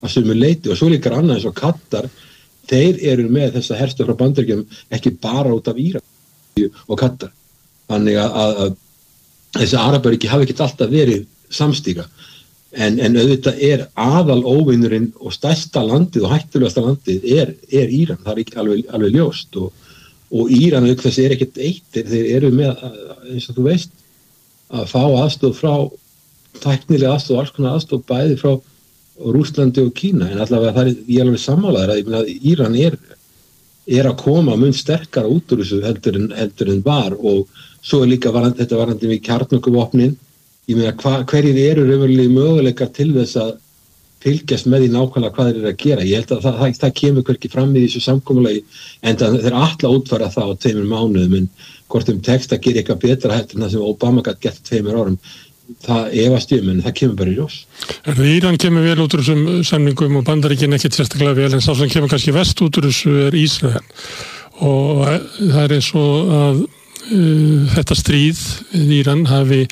að sumu leyti og svo líka annað eins og Katar, þeir eru með þessa herstöð frá Bandaríkjunum ekki bara út af Íran og Katar. Þannig að þessi Arabaríki hafa ekki alltaf verið samstíga. En auðvitað aðal óvinurinn og stærsta landið og hættulegasta landið er Íran, það ekki alveg ljóst og Íran auk þess ekkert eitt, þeir eru með, eins og þú veist, að fá aðstoð frá tæknilega aðstoð, alls konar aðstoð bæði frá Rússlandi og Kína, en allavega ég alveg sammálaður að ég meina að Íran að koma mun sterkara út úr þessu heldur en var og svo líka þetta varandi við kjarnorkuvopnin. Ég meina hverjir eru raunverulegir möguleikar til þess að fylgjast með því nákvæmlega hvað þeir eru að gera. Ég held að það kemur hvergi fram í þessu samkomulagi en þeir ætla að útfæra það á 2 mánuðum en hvort tekst að gera eitthvað betra heldur en það sem Obama gat gert 2 árum. Það efast ég, en það kemur bara í ljós. Íran kemur vel út úr þessum samningum og Bandaríkin ekkert sérstaklega vel en sá sem kemur kannski vest út úr þessu Ísrael og það eins og að þetta stríð við Íran hafi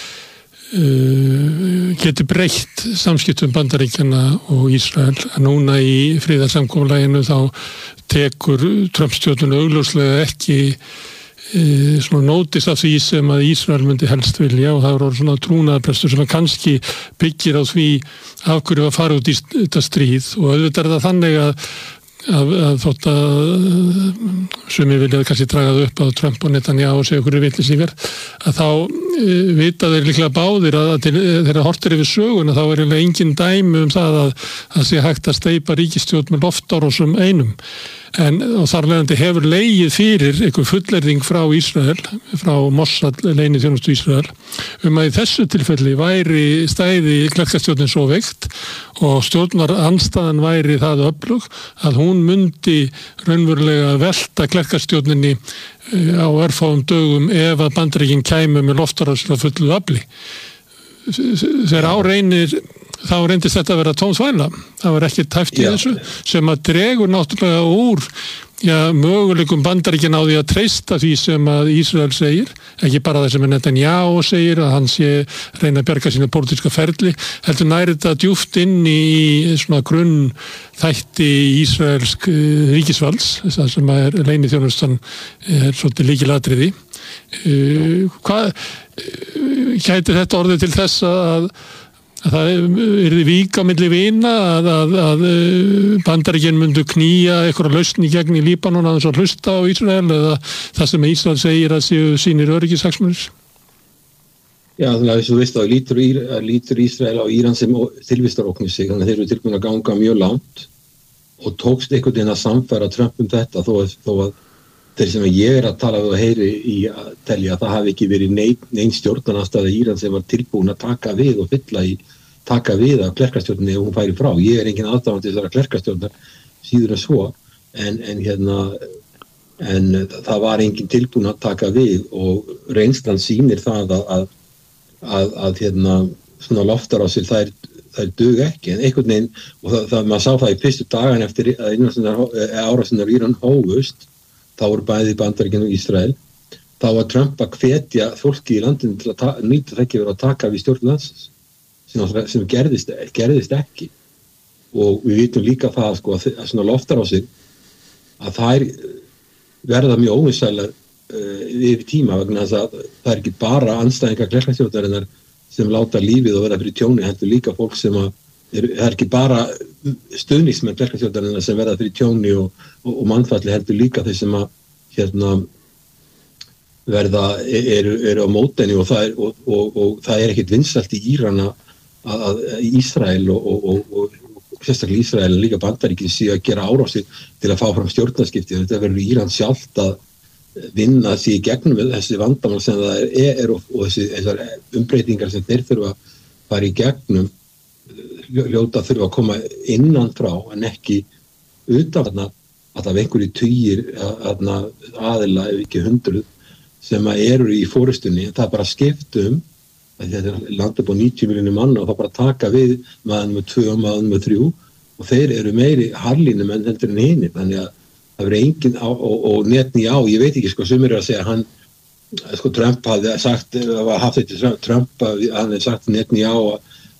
geti breytt samskiptum Bandaríkjanna og Ísrael að núna í friðarsamkomulaginu þá tekur Trump-stjórnin augljóslega ekki svona nótis af því sem að Ísrael myndi helst vilja og það voru svona trúnaðarbrestur sem kannski byggir á því af hverju að fara út í þetta stríð og auðvitað það þannig að þótt að sumir vilja kannski draga það upp á Trump og Netanyahu og segja okkur vitleys í verð að þá vita þeir líklega báðir að þegar hortir yfir söguna þá eiginlega engin dæmi það að sé hægt að steypa ríkisstjórn með loftárásum einum og þar leiðandi hefur legið fyrir einhver fullyrðing frá Ísrael, frá Mossad leyniþjónustu Ísrael að í þessu tilfelli væri stæði klerkastjórnin svo veikt og stjórnarandstaðan væri það öflug að hún myndi raunverulega velta klerkastjórninni á örfáum dögum ef að Bandaríkin kæmu með loftárásir á fullu afli. Þegar þá reyndist þetta að vera tómþvæla. Það var ekki tæft í þessu sem að dregur náttúrulega úr möguleikum Bandaríkjanna á því að treysta því sem að Ísrael segir, ekki bara það sem Netanyahu segir að hann sé reyna að bjarga sína pólitíska ferli, heldur næri þetta djúpt inn í svona grunn þætti Ísraelsk ríkisvalds, það sem að leyniþjónustan svolítið lykilatriði. Hvað gæti þetta orðið til þess að það yrði vík á milli vina að Bandaríkin myndu knýja eitthvað lausn í gegn í Líbanon að þess að hlusta á Ísrael eða það sem Ísrael segir að séu sínir öryggishagsmunir? Já, þannig að þú veist að lítur Ísrael á Íran sem tilvistaróknir sig, þannig að þeir eru tilbúin að ganga mjög langt og tókst einhvern veginn að samfæra Trump þetta þó að þeir sem ég að tala við og heyri í að telja að það hafi ekki verið nein stjórnarandstaða Íran sem var tilbúin að taka við af klerkastjórninni ef hún færi frá. Ég engin aðdáandi þessara klerkastjórnar síður en svo en það var engin tilbúin að taka við og reynslan sýnir það að svona loftarásir þær duga ekki en einhvern veginn og maður sá það í fyrstu dagan eftir að árásinnar Íran hófust þá voru bæði Bandaríkin og Ísrael þá var Trump að hvetja fólki í landinu til að nýta það ekki verið að taka við stjórn landsins sem gerðist ekki og við vitum líka það sko, að svona loftarásir að þær verða mjög óvinsælar yfir tíma vegna þess að það ekki bara andstæðingar klerkastjórnarinnar sem láta lífið og verða fyrir tjóni heldur líka fólk sem það ekki bara stuðningsmenn klerkastjórnarinnar sem verða fyrir tjóni og mannfalli heldur líka þeir sem að verða eru á mótenni og það ekkert vinsælt í Íran að Ísrael og sérstaklega Ísrael en líka Bandaríkin séu að gera árásir til að fá fram stjórnarskipti þetta verður Íran sjálft að vinna sig í gegnum þessi vandamál sem það og þessar umbreytingar sem þeir þurfa að fara í gegnum hljóta þurfa að koma innan frá en ekki utan að það einhverju tugir aðila ef ekki 100 sem eru í fórustunni það bara skiptum þetta landa upp á 90 milljónir manna og það bara taka við maður með 2 og maður með 3 og þeir eru meiri harlínum en heldur en hinir þannig að það verður engin og Netanyahu, ég veit ekki sko sumir eru að segja hann sko Trump hafði sagt Trump hann hefði sagt Netanyahu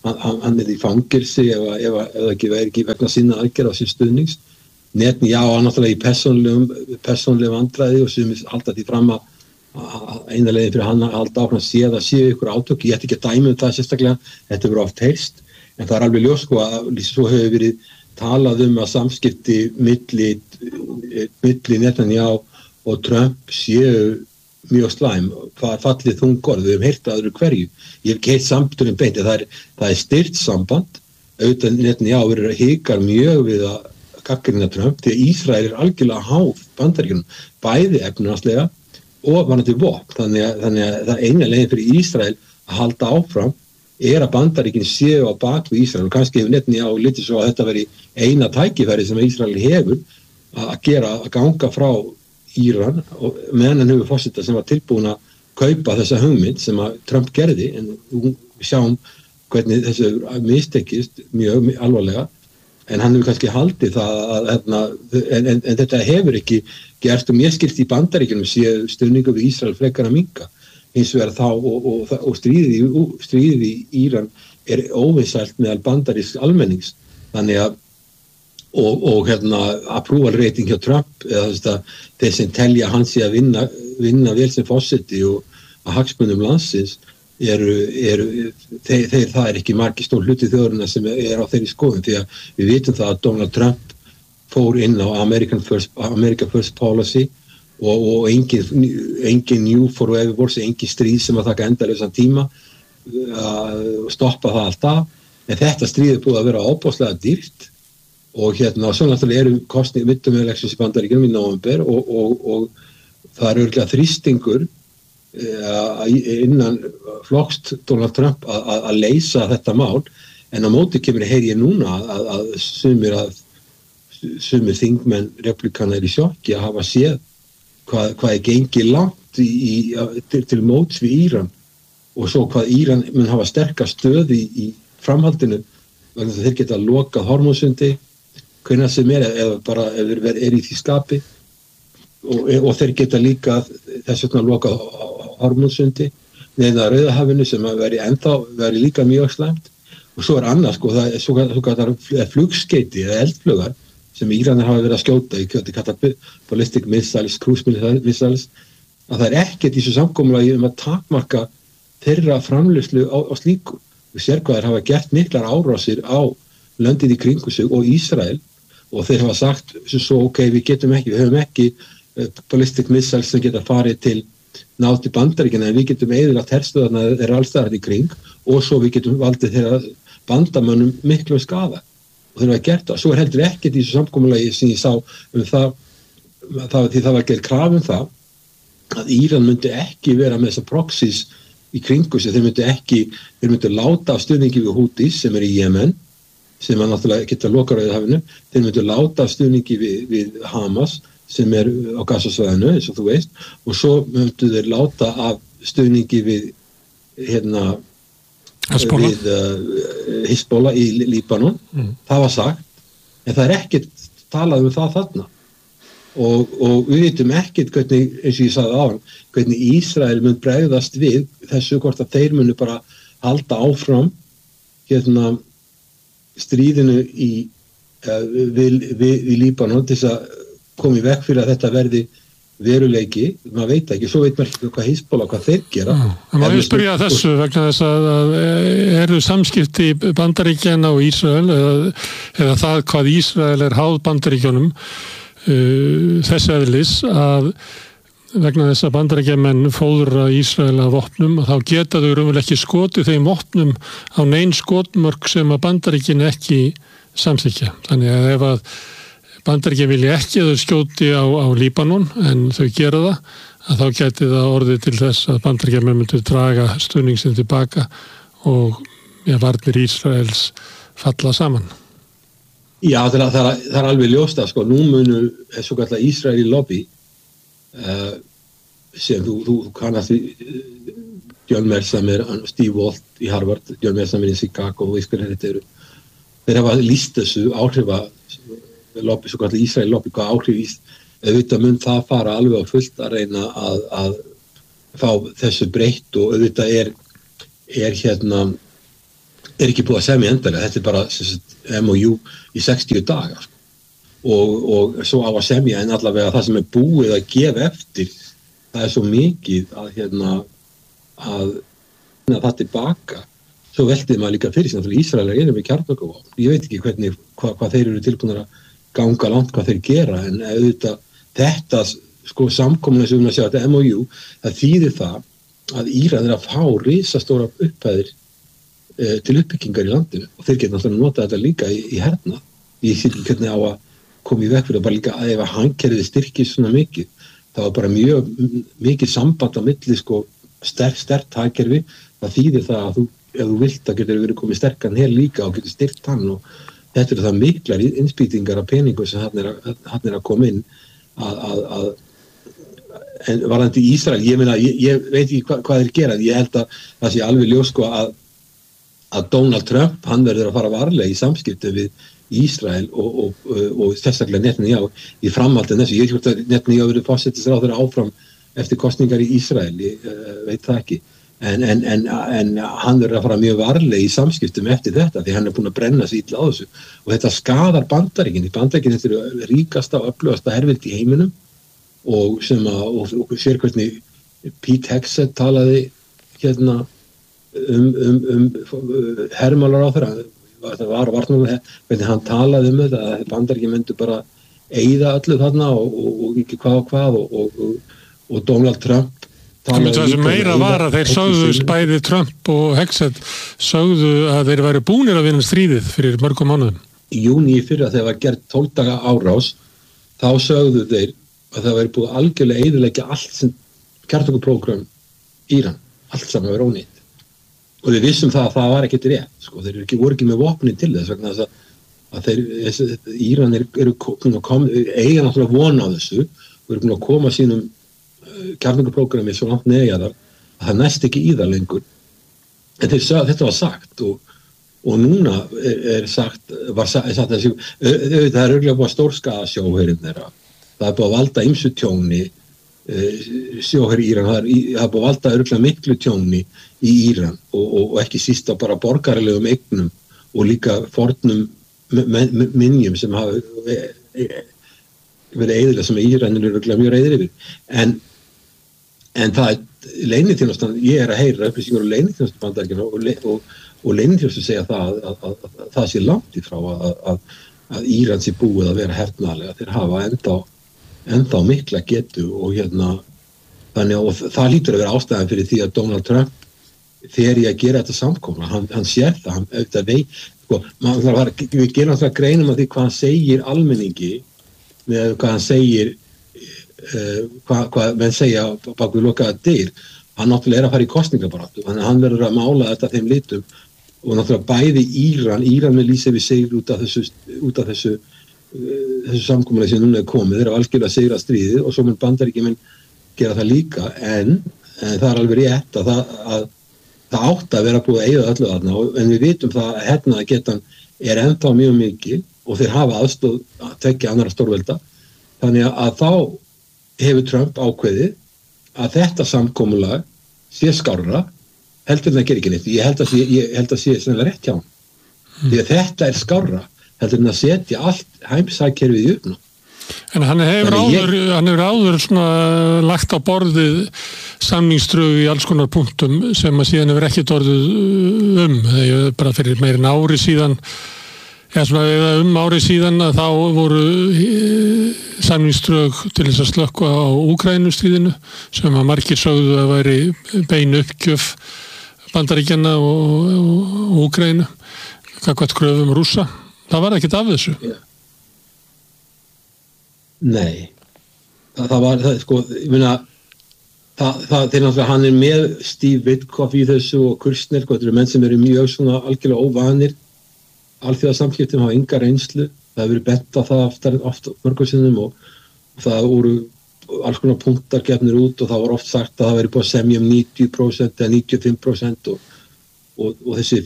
hann í fangilsi ef ekki væri ekki vegna sinna aðgerða á sín stuðnings. Netanyahu hann náttúrulega í persónlegum vandræði og sem halda því fram að eina leiðin fyrir hann að halda áfram að séu ykkur átök. Ég ætti ekki að dæmi það sérstaklega, þetta verið oft heyrst, en það alveg ljós sko að svo hefur verið talað að samskipti milli Netanyahu og Trump séu mjög slæm, fallið þungorð, við hefum heyrt að öðru hverju. Ég hef ekki heyrt samtölum beint, það er styrt samband, auðvitað Netanyahu verið hikar mjög við að gagnrýna Trump, því að Ísrael er algjörlega háð Bandaríkjunum, bæði efnahagslega og varðandi vopn, þannig að það eina leiðin fyrir Ísrael að halda áfram að Bandaríkin séu á bak við Ísrael og kannski hefur Netanyahu litið svo að þetta veri eina tækifæri sem Ísrael hefur að ganga frá Íran og meðan hann hefur forseta sem var tilbúin að kaupa þessa hugmynd sem að Trump gerði, en við sjáum hvernig þessu mistekist mjög alvarlega, en hann hefur kannski haldið það en þetta hefur ekki gerst og mér skilst í Bandaríkjunum séu stuðningur við Ísrael frekar að minnka, hins vegar þá og stríðið í Íran er óvinsælt meðal bandarísks almennings, þannig að og approval rating hjá Trump eða þeir sem telja hans sé að vinna vel sem forseti og að hagsmunum landsins það er ekki margir stór hluti þjóðarinnar sem á þeirri skoðun, því að við vitum það að Donald Trump fór inn á America First Policy og engin new forever wars, engin stríð sem að taka endalausan tíma stoppa það alltaf, en þetta stríð er búið að vera óbáslega dýrt og svo náttúrulega kosning midterm elections í Bandaríkjunum í nóvember og það er örugglega þrýstingur innan flokks Donald Trump að leysa þetta mál, en á móti kemur heyri ég núna að sumir þingmenn republikana í sjokki að hafa séð hvað er gengið langt til móts við Íran og svo hvað Íran mun hafa sterka stöð í framhaldinu vegna þess að þeir geta lokað Hormúzsundi hvenær sem eða bara ef í því skapi og þeir geta líka þess vegna lokað Hormúzsundi neðan að Rauðahafinu sem að veri líka mjög slæmt og svo annars sko, það er svo flugskeyti eða eldflugar sem Íranar hafa verið að skjóta í kallað ballistic missiles, cruise missiles að það er ekkert í þessu samkomulagi að takmarka þeirra framleiðslu á slíku. Við sér hvað þeir hafa gert miklar árásir á löndin í kringu sig og Ísrael og þeir hafa sagt svo við höfum ekki ballistic missiles sem geta farið til náð til Bandaríkjanna en við getum eyðilagt herstöðarna þeirra allstaðar í kring og svo við getum valdið þeirra bandamönnum miklu skaða og þeir hafa gert það. Svo heldur ekkert í þessu samkomulagi sem ég sá því það var gerð kraf það að Íran myndi ekki vera með þessa proxies í kringu sig, þeir myndu láta af stuðningi við Houthis sem í Jemen sem að náttúrulega geta lokað Rauðahafinu, þeir myndu láta af stuðningi við Hamas sem á Gazasvæðinu eins og þú veist og svo myndu þeir láta af stuðningi við Hizbollah í Líbanon það var sagt, en það er ekkert talað það þarna og við vitum ekkert hvernig, eins og ég sagði áðan, hvernig Ísrael mun bregðast við þessu hvort að þeir munu bara halda áfram stríðinu við Líbanon til þess að koma í veg fyrir að þetta verði veruleiki, maður veit ekki, svo veit maður ekki hvað Hizbollah, hvað þeir gera. Má ég spyrja þessu vegna þess að eru samskipti Bandaríkjanna og Ísrael eða það hvað Ísrael háð Bandaríkjunum þess eðlis að vegna þess að Bandaríkjamenn fóðra Ísrael af vopnum þá geta þau raunverulega ekki skotið þeim vopnum á nein skotmörk sem að Bandaríkin ekki samþykkja. Þannig að ef að Bandaríkin vilja ekki að þau skjóti á Líbanon en þau gera það að þá geti það orðið til þess að Bandaríkjamenn myndu draga stuðningsinn tilbaka og varnir Ísraels falla saman. Já, það er alveg ljóst að sko, nú munu svo kallar Ísraeli lobby sem þú kannast John Mersamer, Steve Walt í Harvard, John Mersamer í Chicago og þeir hafa lýst þessu áhrifa lobby, svo kallar Ísraeli lobby, hvað áhrif auðvitað mun það fara alveg á fullt að reyna að fá þessu breytt og auðvitað ekki búið að semja endalega, þetta bara MOU í 60 daga sko. og svo á að semja en allavega það sem búið að gefa eftir það svo mikið að að það tilbaka svo veltið maður líka fyrir sig Ísraelar með kjarnorkuvopn, ég veit ekki hvernig hvað þeir eru tilbúinir að ganga langt hvað þeir gera en auðvitað þetta sko samkomulega sem við að sjá þetta MOU það þýðir það að Íran að fá risastóra upphæðir til uppbyggingar í landinu og þeir geta náttúrulega nota þetta líka í hernað. Ég sé ekki hvernig á að koma í veg fyrir bara líka að ef hagkerfið styrkist svona mikið þá bara mjög mikið samband á milli sko sterkt hagkerfi það þýðir það að ef þú vilt að getur verið komið sterkan hér líka og getur styrkt hann og þetta eru það miklar innspýtingar af peningum sem hann er að koma inn en varðandi Ísrael, ég meina, ég veit ekki hvað þeir gera, en ég held að það sé alveg ljós sko að Donald Trump, hann verður að fara varlega í samskipti við Ísrael og sérstaklega Netanyahu í framhaldinu þessu, ég veit hvort að Netanyahu verður forsætisráðherra áfram eftir kosningar í Ísrael, ég veit það ekki, en hann verður að fara mjög varlega í samskiptum eftir þetta, því hann er búin að brenna sig illa á þessu og þetta skadar Bandaríkin þetta eru ríkasta og öflugasta herveldi í heiminum og sem og sér hvernig Pete Hegseth talaði hermálar á þeirra það var hvernig hann talaði þetta að Bandaríkin myndu bara eyða öllu þarna og ekki hvað og Donald Trump það sem meira var að þeir sögðu bæði Trump og Hegseth sögðu að þeir væru búnir að vinna stríðið fyrir mörgum mánuðum. Í júní fyrra þegar var gert 12 daga árás þá sögðu þeir að það væri búið algjörlega eyðileggja allt sem kjarnorkuprógram Íran, allt saman verið ónýtt og við vissum það að það var ekkert rétt sko, þeir voru ekki með vopnin til þess vegna að Íran eiga náttúrulega von á þessu og eru búin að koma sínum kjarnorkuprógrami svo langt neðjaðar að það næst ekki í það lengur en þetta var sagt og núna sagt að það er örgulega búið að stórskaða sjóherinn þeirra það er búið að valda ýmsu tjóni sjóherri Íran það er búið að valda örgulega miklu tjóni í Íran og ekki síst á bara borgaralegum eignum og líka fornum minjum sem hafa verið eyðilega sem Íran eru örgulega mjög reyðir yfir en það er leyniþjónustan, ég að heyra upplýsingar leyniþjónustan Bandaríkjanna og leyniþjónustan segja það að það sé langt í frá að Íran sé búið að vera hernaðarlega, þeir hafa ennþá mikla getu og þannig og það lítur að vera ástæðan fyrir því að Donald Trump þegar ég að gera þetta samkomla, hann sér það, hann auðvitað veit, sko, við gerum alltaf greinum að því hvað hann segir almenningi með hvað hann segir hvað menn segja bak við lokaða dyr, hann náttúrulega að fara í kosningabaráttu, þannig að hann verður að mála þetta þeim litum og náttúrulega bæði Íran með lýsa við segir út af þessu samkomulega sem núna er komið, þeir eru algjörlega að sigra stríðið og svo mun Bandaríkjamenn gera það líka en það er alveg rétt að það átt að vera búið að eyða öllu þarna en við vitum það að hernaðargetan er ennþá mjög mikil og þeir hafa aðstoð að tekja annara stórvelda þannig að þá hefur Trump ákveðið að þetta samkomulag sé skárra heldur en það gerir ekki neitt ég held að sé sennilega rétt hjá hann því að þetta er skárra heldur en að setja allt heimsækkerfið í uppnám En hann hefur áður svona lagt á borðið samningsdrög í alls konar punktum sem að síðan hefur ekkert orðið bara fyrir meira en ári síðan eða ári síðan að þá voru samningsdrög til þess að slökkva á Úkraínustríðinu sem að margir sögðu að væri bein uppgjöf Bandaríkjanna og Úkraínu gagnvart kröfum Rússa. Það var ekkert af þessu. Yeah. Nei, það var, sko, ég meina, þeir náttúrulega, hann er með Steve Witkoff í þessu og Kursner, þetta eru menn sem eru mjög svona algjörlega óvanir, alþjóðasamskiptum hafa enga reynslu, það hefur verið bent á það oft mörgum sinnum og það voru alls konar punktar gefnir út og það var oft sagt að það væri búið að semja 90% eða 95% og þessi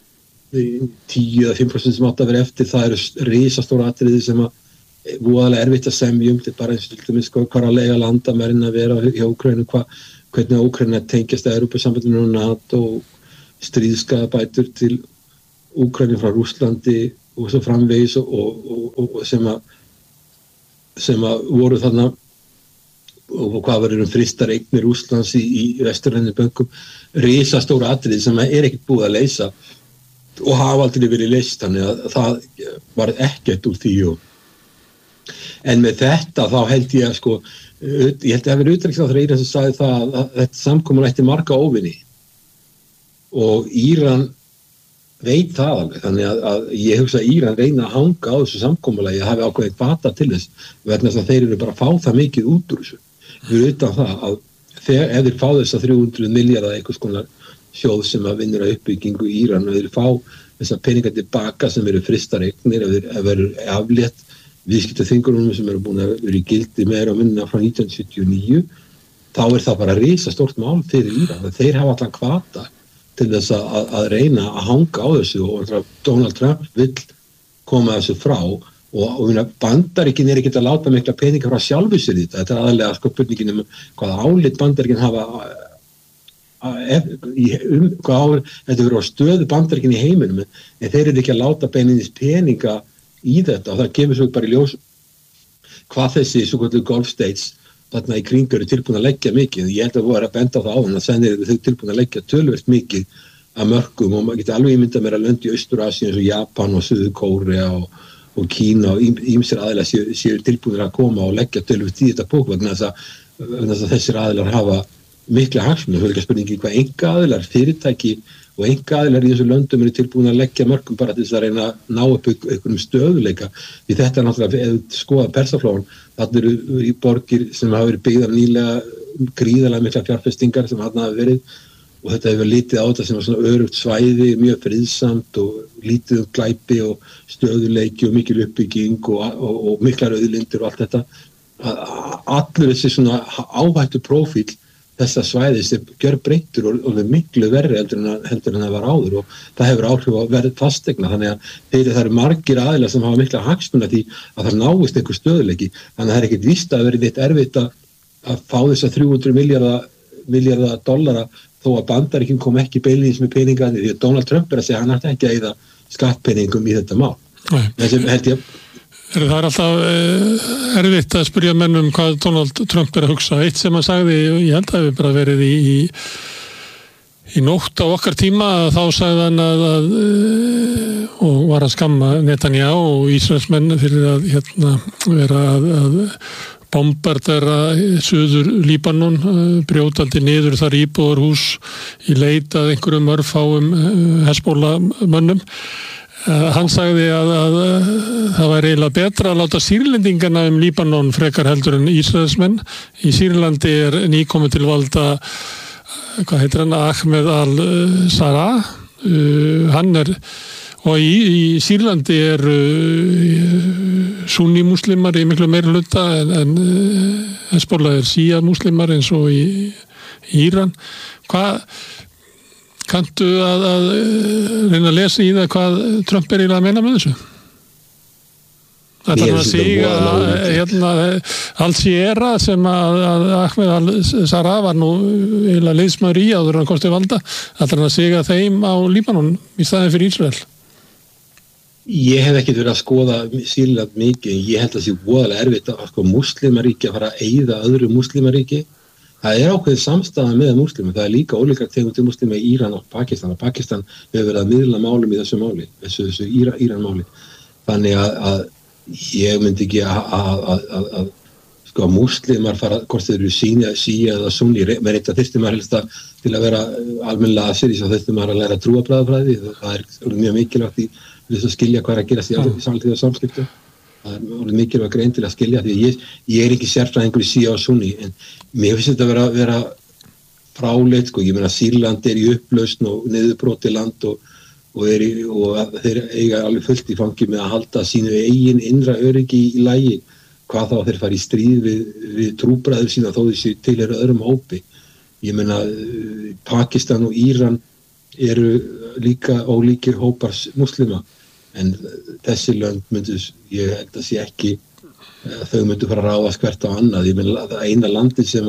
10-5% sem átt að vera eftir, það eru risastóra atriði sem að voðalega erfitt að semja þetta er bara eins og til dæmis hvað að lega landamærin að vera hjá Úkraínu, hvernig Úkraína tengjast að Evrópusambandinu og NATO og stríðskapabætur til Úkraínu frá Rússlandi og svo framvegis og sem að voru þarna og hvað verður frystar eignir Rússlands í vesturrænu bönkum, risastóra atriði sem ekkert búið að leysa og hafa aldrei verið leyst, þannig að það var ekkert úr því. En með þetta þá held ég að ég held að vera utanríkisráðherra Írans sem sagði það að þetta samkomulag ætti marga óvini og Íran veit það alveg, þannig að ég hugsa að Íran reyna að hanga á þessu samkomulagi að hafi ákveðið hvata til þess vegna þess að þeir eru bara að fá það mikið út úr þessu. Við erum utan það að ef þeir fá þess að 300 milljarða einhvers konar sjóð sem að vinnur að uppbyggingu í Íran og þeir fá þessar peningar tilbaka sem eru frystar eignir, ef þeir eru aflétt viðskiptaþvingunum sem eru búin að vera í gildi meira og minna frá 1979, þá það bara risastórt mál fyrir Íran. Þeir hafa allan hvata til þess að reyna að hanga á þessu og Donald Trump vill koma þessu frá og Bandaríkin ekkert að láta mikla peninga frá sjálfu sér í þetta. Þetta aðalega spurningin hvaða álit Bandaríkin hafa þetta verður á stöðu Bandaríkin í heiminum, en þeir eru ekki að láta beinlínis peninga í þetta og það kemur svo bara í ljós hvað þessi svokölluðu Gulf States þarna í kring eru tilbúin að leggja mikið. Ég held að voru að benda á það áðan að senn eru þau tilbúin að leggja töluvert mikið af mörkum og maður getur alveg ímyndað mér að lönd í Austur-Asíu eins og Japan og Suður-Kórea og Kína og ýmsir aðilar séu tilbúinir að koma og leggja töluvert í þetta bók vegna þess að þessir aðilar hafa mikla hagsmuni. Það er ekki spurningi hvað einkaaðilar, fyrirtæki og einkaaðilar í þessu löndum eru tilbúin að leggja mörkum bara til þess að reyna að ná upp einhverjum stöðuleika. Því þetta náttúrulega, ef þú skoðar Persaflóan, þarna eru í borgir sem hafa verið byggðar nýlega gríðarlega mikla fjárfestingar sem þarna hafa verið og þetta hefur litið á þetta sem var svona örugt svæði, mjög friðsamt og lítið glæpi og stöðuleiki og mikil uppbygging og miklar auðlindir og allt þetta. Allur þessi svona áhættu prófíl þessa svæðis gjörbreyttur og miklu verri heldur en það var áður og það hefur áhrif á verð fasteigna, þannig að það eru margir aðilar sem hafa mikla hagsmuni því að það náist einhver stöðuleiki, þannig að það er ekkert víst að verið neitt erfitt að fá þessa 300 milljarða dollara þó að Bandaríkin kom ekki beinlínis með peningarnir, því að Donald Trump að segja hann ætti ekki að eyða skattpeningum í þetta mál. Þessi held ég. Það er alltaf erfitt að spyrja menn hvað Donald Trump að hugsa. Eitt sem hann sagði, ég held að við bara verið í nótt á okkar tíma, þá sagði hann og var að skamma Netanyahu og Ísraelsmenn fyrir að vera að bombardera suður Líbanon, brjótandi niður þar íbúðarhús í leit að einhverjum örfáum Hezbollah-mönnum. Hann sagði að það væri eiginlega betra að láta Sýrlendingana Líbanon frekar heldur en Ísraelsmenn. Í Sýrlandi er nýkomið til valda, hvað heitir hann, Ahmed al-Sarraj. Hann og í Sýrlandi eru sunni-múslimar í miklu meiri hluta en Hezbollah er Shia-múslimar eins og í Íran. Kanntu að reyna að lesa í það hvað Trump eiginlega að meina með þessu? Þetta er að siga Al-Sierra sem að Ahmed al-Sarraj var nú eiginlega liðsmaður í áður en hann komst til valda. Þetta er að siga þeim á Líbanon í staðinn fyrir Ísrael. Ég hef ekkert verið að skoða Sýrland mikið, ég held að það sé voðalega erfitt að múslimaríki að fara að eyða öðru múslimaríki. Það er ákveðið samstaða með múslimum, það er líka ólíkar tegundir múslima í Íran og Pakistan hefur verið að miðla málum í þessu máli, þessu Íran-máli. Þannig að ég myndi ekki að múslimar fara, hvort þeir eru Shia eða sunni, með þetta þyrfti maður helst til að vera almennilega asýris og þyrfti maður að læra trúarbragðafræði, það er mjög mikilvægt í þess að skilja hvað er að gerast í samtíða samskiptum. Það er mikilvægt grein til að skilja því ég er ekki sérfræðingur í Shia og sunni, en mér finnst þetta að vera fráleit, ég meina Sýrland er í upplausn og niðurbroti land og þeir eiga alveg fullt í fangi með að halda sínu eigin innra öryggi í lagi, hvað þá þeir fara í stríð við trúbræður sína þó þessi til eru öðrum hópi. Ég meina Pakistan og Íran eru líka ólíkir hópar muslima, en þessi lönd ég held að sé ekki þau myndu fara að ráðast hvert á annað. Ég meina það eina landi sem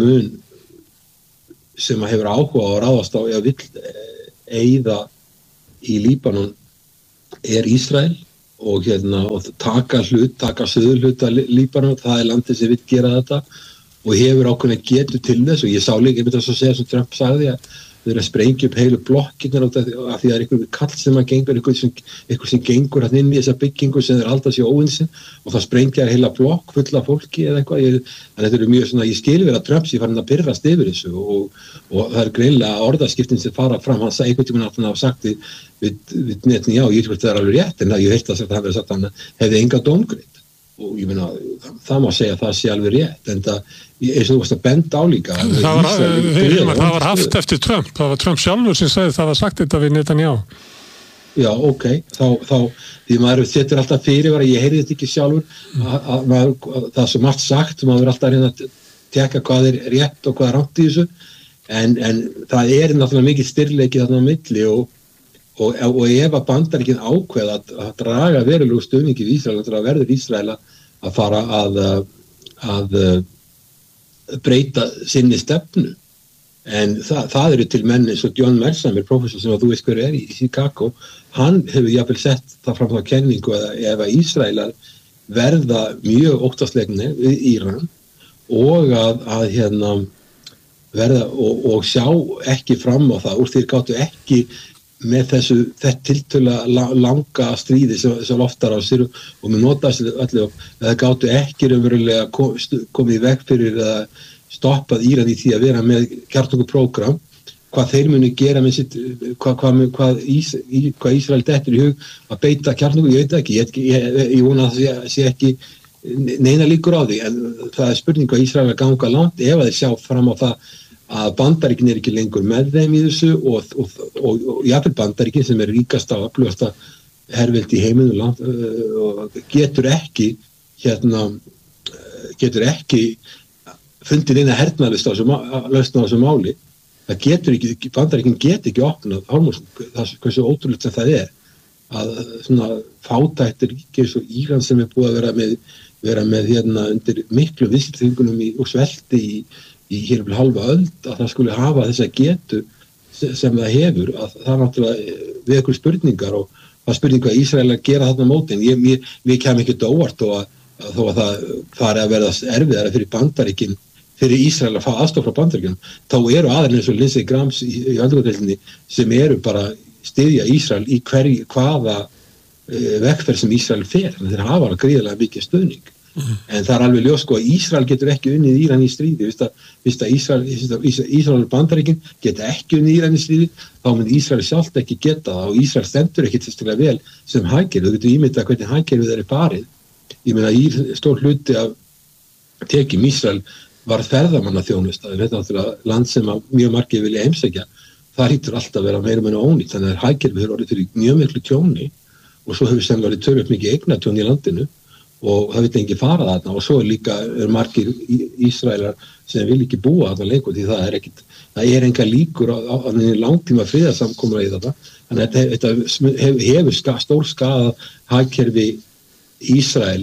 hefur áhuga á að ráðast á vill eyða í Líbanon Ísrael og taka suðurhluta Líbanon, það landið sem vill gera þetta og hefur ákveðna getu til þess og ég sá líka, ég myndi að segja sem Trump sagði að þau eru að sprengja upp heilu blokkirnar af því að það einhver kall sem að gengur, einhver sem gengur hann inn í þessa byggingu sem þeir halda sér óvinsinn og það sprengja heila blokk fulla fólki eða eitthvað. Þannig þetta eru mjög svona, ég skil vera Trump sem farin að pirrast yfir þessu og það er greinilega orðaskiptin sem fara fram, hann sagði einhvern tímann að hann hafa sagt við Netanyahu, ég hvort það er alveg rétt en ég heilt að það hefði sagt hann hefði enga dómgreidd og ég meina það má segja að það sé alveg rétt en það, eins og þú varst að benda á líka það var haft eftir Trump, það var Trump sjálfur sem sagði það var sagt þetta við Netanyahu. Já, ok, þá því maður setur alltaf fyrirvara, ég heyrði þetta ekki sjálfur að það er svo margt sagt, maður er alltaf að reyna að tekka hvað er rétt og hvað er rangt í þessu en það er náttúrulega mikið styrleiki þarna á milli og ef að Bandaríkin ákveða að draga verulegu stuðningi við Ísrael, þá verður Ísrael að fara að breyta sinni stefnu. En það eru til menn eins og John Mersheimer, professor sem að þú veist hver í Chicago, hann hefur jafnvel sett það fram þá kenningu að ef að Ísraelar verða mjög óttaslegnir við Íran og að verða og sjá ekki fram á það úr því gáttu ekki með þetta tiltölulega langa stríði sem loftar á sér og með notaðast öllu það gáttu ekki raunverulega komið í veg fyrir eða stoppað Íran í því að vera með kjarnorkuprógram, hvað þeir muni gera með sitt, hvað Ísrael dettur í hug að beita kjarnorku, ég veit ekki, ég vona að það sé ekki neina líkur á því, en það er spurning hvað Ísrael að ganga langt ef að þeir sjá fram á það að Bandaríkin ekki lengur með þeim í þessu og jafnvel Bandaríkin sem er ríkasta og öflugasta herveldi í heiminum og getur ekki fundið eina hernaðlist á þessu máli. Það getur ekki, Bandaríkin get ekki opnað Hormús, hversu ótrúlegt sem það að svona fátæktir ríki eins og Íran sem er búið að vera með undir miklu viðskiptaþvingunum og svelti í hér halva öld að það skulle hafa þessa getu sem það hefur, að það er náttúrulega við ykkur spurningar og það er spurning hvað Ísrael að gera þarna móti en við kemum ekki óvart þó að það fari að verða erfiðara fyrir Bandaríkin, fyrir Ísrael að fá aðstoð frá Bandaríkjunum, þá eru aðeins eins og Lindsey Graham í öldungadeildinni sem eru bara styðja Ísrael í hvaða vegferð sem Ísrael fer, en þeir hafa gríðarlega mikið stuðning. En það er alveg ljós að Ísrael getur ekki unnið Íran í stríði, fyrst að Ísrael og Bandaríkin geta ekki unnið Íran í stríði, þá mun Ísrael sjálft ekki geta það og Ísrael stendur ekki tilstaklega vel sem hagkerfi, þú getur ímyndað hvernig hagkerfið er farið. Ég meina stór hluti af tekjum Ísrael var ferðamannaþjónusta, þetta er náttúrulega land sem mjög margir vilja heimsækja, það hlýtur alltaf að vera meira meina ónýtt, þannig að hagkerfið er orðið fyrir mjög miklu tjóni og svo hefur sem verið tölvöld mikið eignatjón í landinu og það vil ekki fara þarna og svo líka margir Ísraelar sem vil ekki búa þarna lengur því það er enga líkur á langtíma friðarsamkomulagi í þetta, þannig að þetta hefur stór skaða hagkerfi Ísrael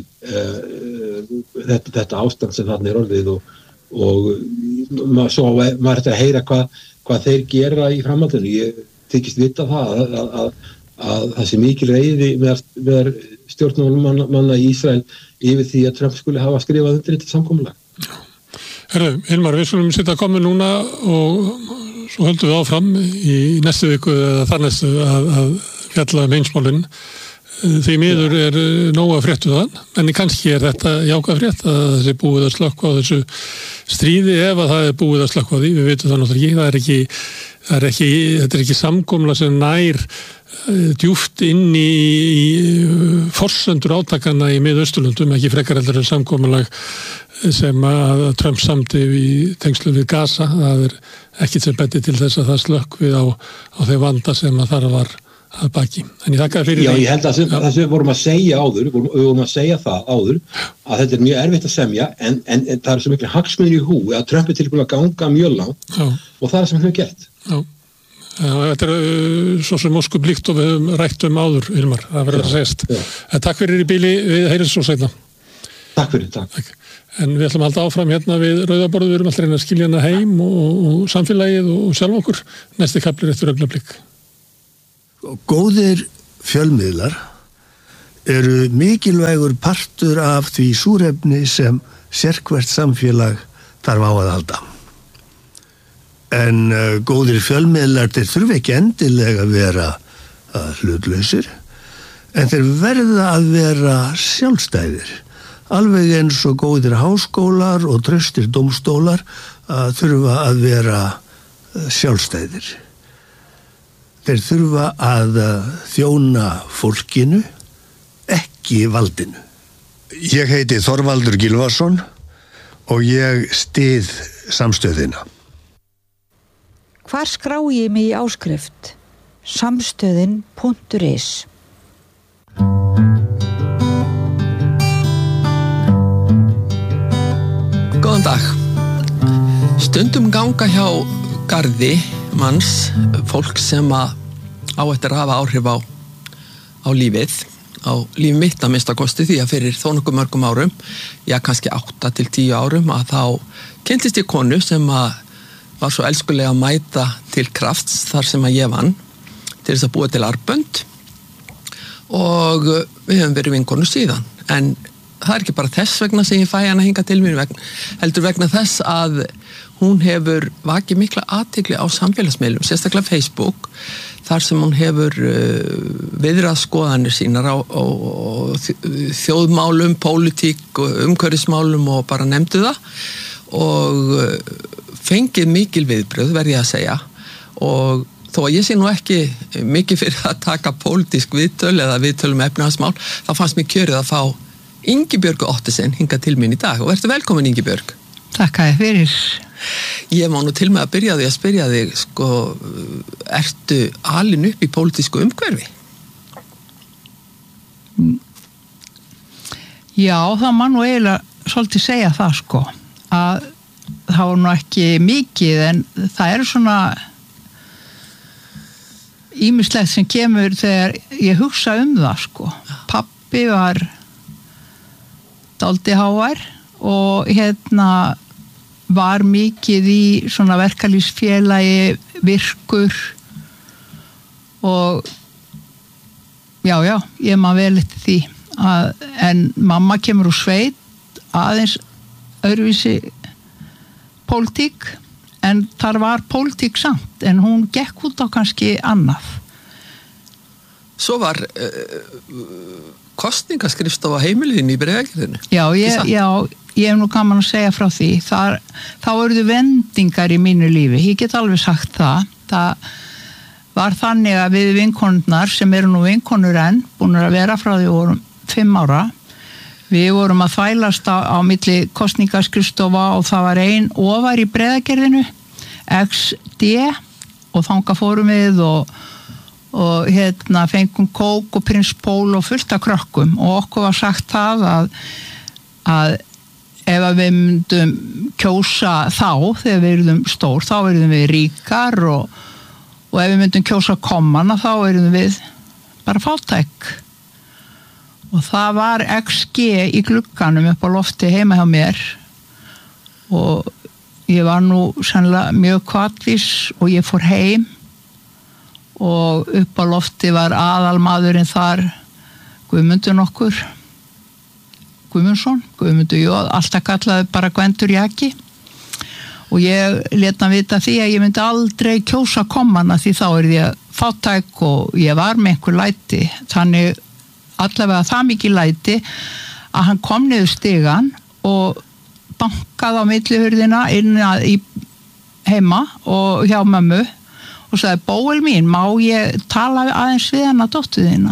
þetta ástand sem þarna er orðið og svo maður þetta að heyra hvað þeir gera í framhaldinu. Ég þykist vita það að það sé mikil reiði með stjórnmálamanna í Ísrael yfir því að Trump skulle hafa skrifað undir þetta samkomulag. Herðu, Hilmar, við skulum sitja að koma núna og svo höldum við áfram í næstu viku eða þar næstu að fjalla heimsmálin. Því miður er nóg að fréttu það, en kannski er þetta jákvæð frétt að þessi búið að slökkva á þessu stríði ef að það er búið að slökkva á því, við veitum það náttúrulega ekki, þetta er ekki samkomla sem nær djúpt inn í forsendur átakana í Mið-Austurlöndum, ekki frekar heldur en samkomulag sem að Trump samdi í tengslum við Gaza, það er ekki sem betur til þess að það slökkvið á þeim vanda sem að þar var að baki. En ég þakka fyrir því. Já, ég held að það sem við vorum að segja áður, við vorum að segja það áður, að þetta er mjög erfitt að semja, en það er svo miklu hagsmunir í húi að Trump er tilbúin að ganga mjög langt og það er sem hann hefur gert. Já. Þetta er svo sem óskup líkt og við höfum rætt áður, Hilmar, það verður að segjast. Takk fyrir í bíli, við heyrjum svo seinna. Takk fyrir, takk. En við ætlum að halda áfram hérna við Rauðaborðið, við erum alltaf reyna að skilja hana heim og samfélagið og sjálf okkur. Næsti kaplir eftir augnablik. Góðir fjölmiðlar eru mikilvægur partur af því súrefni sem sérhvert samfélag þarf á að halda. En góðir fjölmiðlar þeir þurfa ekki endilega að vera hlutlausir, en þeir verða að vera sjálfstæðir. Alveg eins og góðir háskólar og traustir dómstólar þurfa að vera sjálfstæðir. Þeir þurfa að þjóna fólkinu, ekki valdinu. Ég heiti Þorvaldur Gylfason og ég styð samstöðina. Hvar skrá ég mig í áskrift? Samstöðin.is. Góðan dag. Stundum ganga hjá garði manns fólk sem á eftir að hafa áhrif á lífið, á líf mitt að minnsta kosti, því að fyrir þó nokkuð mörgum árum, já kannski 8 til 10 árum, að þá kynntist ég konu sem var svo elskulega að mæta til krafts þar sem að ég vann til þess að búa til arbönd og við höfum verið vinkonur síðan. En það er ekki bara þess vegna sem ég fæ hana hinga til mér heldur vegna þess að hún hefur vakið mikla athygli á samfélagsmiðlum, sérstaklega Facebook, þar sem hún hefur viðrað skoðanir sínar á þjóðmálum, pólitík, umhverfismálum og bara nefndu það og fengið mikil viðbrögð, verð ég að segja, og þó að ég sé nú ekki mikið fyrir að taka pólitísk viðtöl eða viðtöl efnahagsmál, þá fannst mér kjörið að fá Ingibjörgu Ottesen hingað til mín í dag og verður velkomin Ingibjörg. Takk að þið fyrir. Ég má nú til með að byrja því að spyrja þig, ertu alin upp í pólitísku umhverfi? Já, það má nú eiginlega svolítið segja það, að það var nú ekki mikið, en það er svona ýmislegt sem kemur þegar ég hugsa það, Pabbi var dálítið hávær og var mikið í svona verkalýðsfélagi, virkur og já, ég man vel eftir því en mamma kemur úr sveit aðeins öðruvísi pólitík, en þar var pólitík samt, en hún gekk út á kannski annað. Svo var kostningaskrifstofa heimiliðin í Breiðagerðinu. Já, ég hef nú gaman að segja frá því. Þá urðu vendingar í mínu lífi. Ég get alveg sagt það. Það var þannig að við vinkonurnar, sem eru nú vinkonur enn, búin að vera frá því vorum 5 ára, við vorum að þvælast á milli kostningaskrifstofa og það var ein ofar í Breiðagerðinu, XD, og þangað fórum við og fengum kók og prins Pól og fullt af krökkum og okkur var sagt það að ef við myndum kjósa þá, þegar við erum stór, þá erum við ríkar og ef við myndum kjósa kommana þá erum við bara fátæk. Og það var XG í glugganum upp á lofti heima hjá mér og ég var nú sennilega mjög hvatvís og ég fór heim og upp á lofti var aðalmaðurinn þar Guðmundur nokkur Guðmundsson, Guðmundur Jóð, alltaf kallaði bara Gvendur Jaki og ég lét hann vita því að ég myndi aldrei kjósa kommana því þá ég fátæk og ég var með einhver læti, þannig allavega það mikið læti að hann kom niður stigann og bankaði á millihurðina inn í heima og hjá mömmu og sagði, Bóel mín, má ég tala aðeins við hana dóttur þína?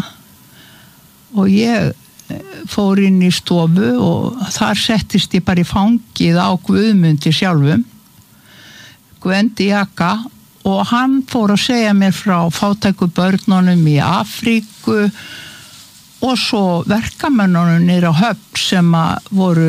Og ég fór inn í stofu og þar settist ég bara í fangið á Guðmundi sjálfum, Gvendi Jaka, og hann fór að segja mér frá fátæku börnunum í Afríku og svo verkamönnunum niður á Höfn sem voru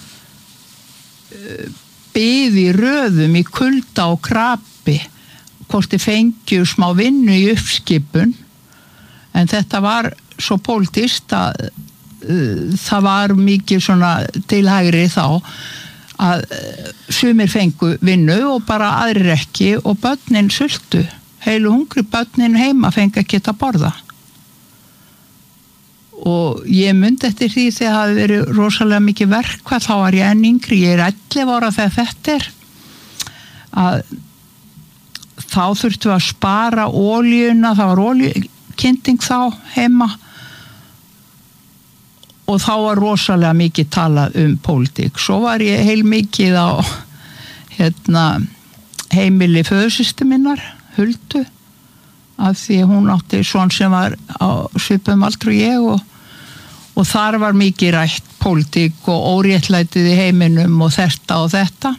byði röðum í kulda og krapi hvort þið fengju smá vinnu í uppskipun, en þetta var svo pólitískt að það var mikið svona tilhægri þá að sumir fengu vinnu og bara aðrir ekki og börnin sultu heilu hungri börnin heima fengi að geta borða. Og ég myndi eftir því þegar það hafi verið rosalega mikið verkfall, þá var ég enn yngri, ég 11 ára þegar þetta að þá þurftum við að spara olíuna, það var olíukynning þá heima og þá var rosalega mikið talað pólitík. Svo var ég heilmikið á heimili föðursystur minnar, Huldu, af því hún átti son sem var á svipum aldri ég og þar var mikið rætt pólitík og óréttlætið í heiminum og þetta.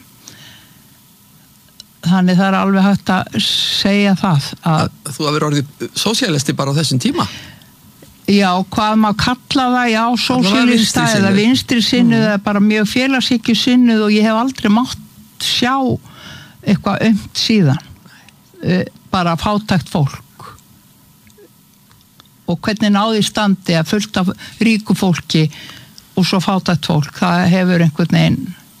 Þannig það alveg hægt að segja það. Þú hafi orðið sósíalisti bara á þessum tíma? Já, hvað maður kalla það, já, sósíalista eða vinstri sinnuð eða bara mjög félagshyggju sinnuð og ég hef aldrei mátt sjá eitthvað síðan. Bara fátækt fólk. Og hvernig náði standi að fullt af ríku fólki og svo fátækt fólk, það hefur einhvern veginn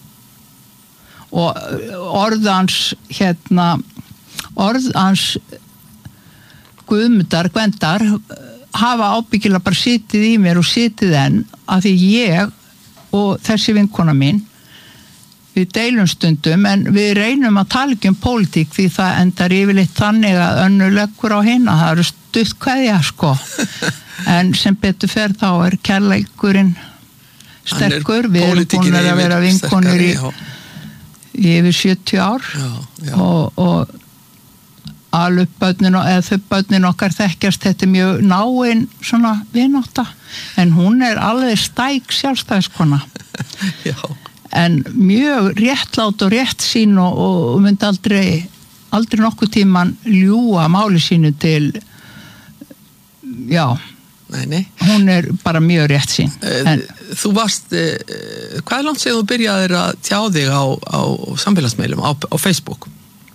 og orð hans Guðmundar, Gvendar hafa ábyggilega bara sitið í mér og sitið enn að því ég og þessi vinkona mín við deilum stundum en við reynum að tala ekki pólitík því það endar yfirleitt þannig að önnur leggur á hina, það eru stutt kveðja sko en sem betur fer þá kærleikurinn sterkur, við erum búin að vera vinkonur í yfir 70 ár já. og alveg börnin eða þau börnin okkar þekkjast þetta mjög náin svona vinátta en hún alveg stæk sjálfstæðiskona já en mjög réttlát og réttsýn og myndi aldrei nokkuð tíman ljúga máli sínu til já Nei. Hún bara mjög réttsýn Þú varst hvað langt séð þú byrjaðir að tjá þig á samfélagsmeilum á Facebook?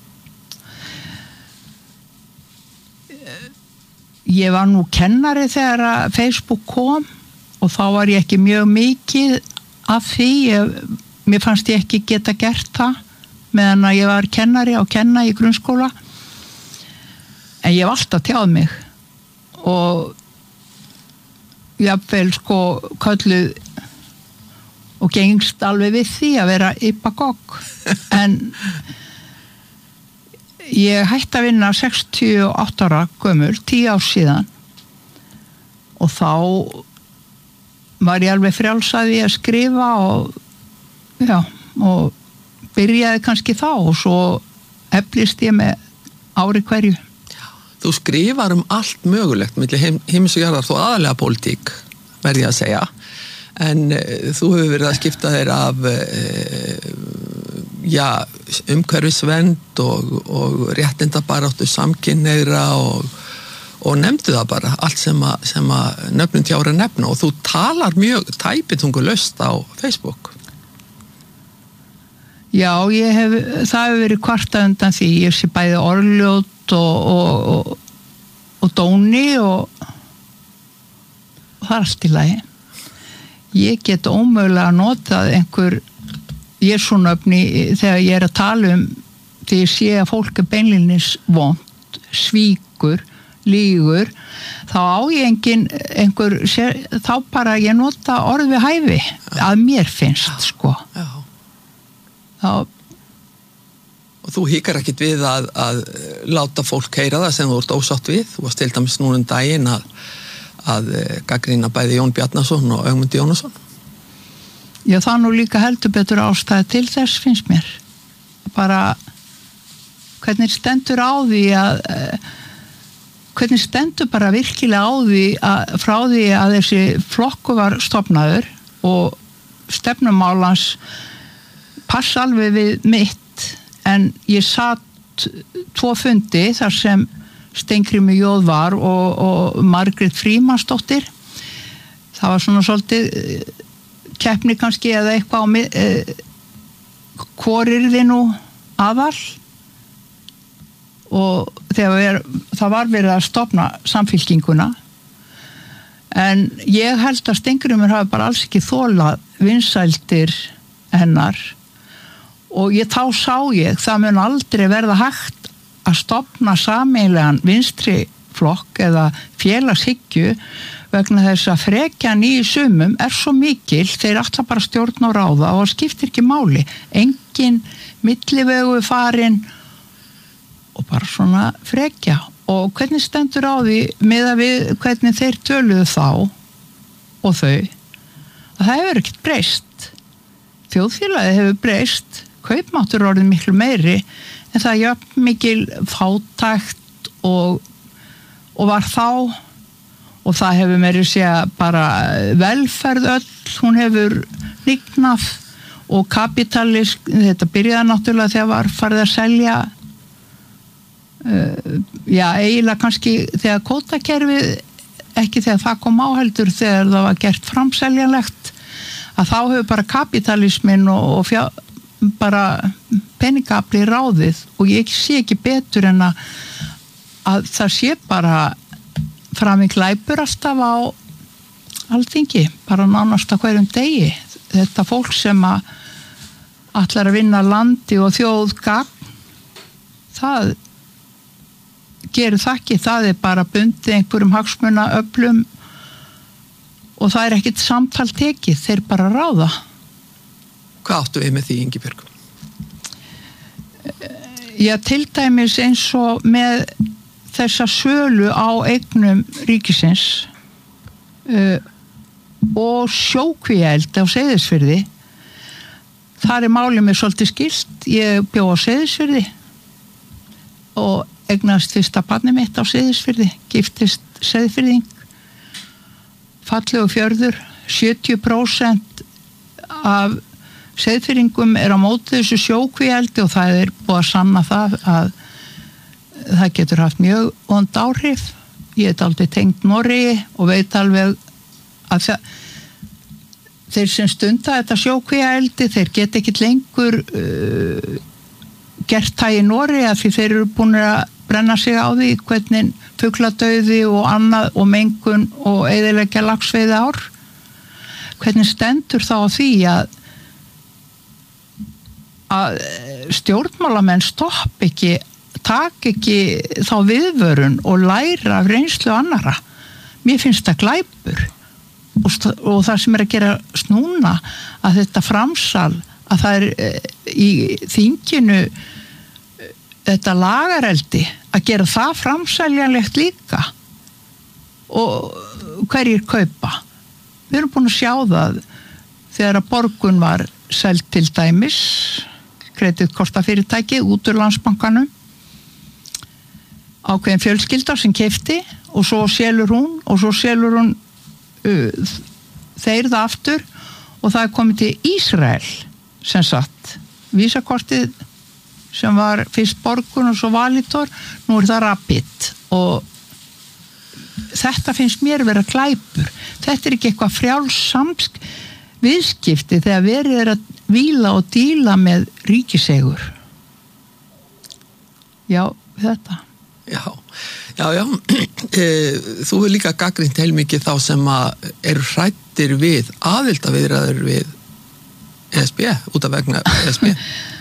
Ég var nú kennari þegar að Facebook kom og þá var ég ekki mjög mikið af því mér fannst ég ekki geta gert það meðan að ég var kennari á kenna í grunnskóla en ég hef alltaf tjáð mig og jafnvel sko kölluð og gengst alveg við því að vera yppagogg en ég hætti að vinna 68 ára gömul 10 ár síðan og þá var ég alveg frjálsaði að skrifa og byrjaði kannski þá og svo eflist ég með ári hverju. Þú skrifar allt mögulegt milli heims og jarðar, þó aðalega pólitík verði ég að segja en þú hefur verið að skipta þér af umhverfisvernd og réttindabaráttu samkynhneigðra og nefndu það bara allt sem að nöfnum tjára nefna og þú talar mjög tæpitungulaust á Facebook. Já, það hefur verið kvartað undan því ég sé bæði orðljót og dóni og það allt í lagi. Ég get ómögulega notað einhver jesúnöfni þegar ég að tala því ég sé að fólk beinlínis vont, svíkur lígur, þá á ég einhver þá bara ég nota orð við hæfi að mér finnst sko þá og þú hikar ekkit við að láta fólk heyra það sem þú ert ósátt við þú varst til dæmis núna daginn að gagnrýna bæði Jón Bjarnason og Ögmund Jónasson Já, það nú líka heldur betur ástæði til þess finnst mér bara hvernig stendur á því hvernig stendur bara virkilega á því frá því að þessi flokku var stofnaður og stefnumálans passa alveg við mitt en ég satt 2 fundi þar sem Steingrímur J. var og Margrét Frímannsdóttir það var svona svolítið keppni kannski eða eitthvað á hvor yrði nú aðal og þegar það var verið að stofna samfylkinguna en ég held að Steingrímur hafi bara alls ekki þolað vinsældir hennar og þá sá ég það mun aldrei verða hægt að stofna sameiginlegan vinstri flokk eða félagshyggju vegna þess að frekjan í sumum svo mikil, þeir ætla bara stjórn og ráða og það skiptir ekki máli. Engin millivegu farin og bara svona frekja. Og hvernig stendur á því miðað við hvernig þeir töluðu þá og þau, að það hefur ekkert breyst. Þjóðfélagið hefur breyst, kaupmáttur orðið miklu meiri, en það jafn mikil fátækt og var þá, og það hefur meiri segja bara velferð öll, hún hefur hnignað og kapitalism, þetta byrjaði náttúrulega þegar var farið að selja eiginlega kannski þegar kvótakerfið, ekki þegar það kom á heldur, þegar það var gert framseljanlegt, að þá hefur bara kapitalismin og bara peningafli ráðið, og ég sé ekki betur en að það sé bara framing glæpur alltaf á Alþingi, bara nánast á hverjum degi. Þetta fólk sem ætlar að vinna landi og þjóð gagn, það gerir það ekki, það bara bundið einhverjum hagsmunaöflum og það ekkert samtal tekið, þeir bara ráða. Hvað áttu við með því, Ingibjörg? Já, til dæmis eins og með þessa sölu á eignum ríkisins og sjókvíaeldi á Seyðisfirði, þar málið mér svolítið skilt. Ég bjó á Seyðisfirði og eignast fyrsta barnið mitt á Seyðisfirði, giftist Seyðfirðing, fallegu fjörður, 70% af Seyðfirðingum á móti þessu sjókvíaeldi og það búið að sanna það að það getur haft mjög vond áhrif. Ég aldrei tengt Noregi og veit alveg að þeir sem stunda þetta sjókvíaeldi, þeir geta ekkit lengur gert það í Noregi af því þeir eru búin að brenna sig á því hvernig fugladauði og annað og mengun og eyðileggja laxveiði ár. Hvernig stendur þá á því að stjórnmálamenn stopp ekki, tak ekki þá viðvörun og læra af reynslu annara. Mér finnst það glæpur og það sem að gera snúna að þetta framsal, að það í þinginu þetta lagareldi, að gera það framseljanlegt líka og hverjir kaupa. Við erum búin að sjá það þegar að Borgun var selt til dæmis, kreditkortafyrirtæki út úr Landsbankanum, ákveðin fjölskylda sem keypti og svo selur hún þeir það aftur og það komið til Ísrael sem sagt, vísakortið sem var fyrst Borgun og svo Valitor, nú það Rapid og þetta finnst mér vera glæpur. Þetta ekki eitthvað frjáls viðskipti þegar verið að víla og díla með ríkisegur. Já, þetta. Já. Þú hefur líka gagnrýnt heilmikið þá sem eru hræddir við aðildarviðræður við ESB, út af vegna ESB.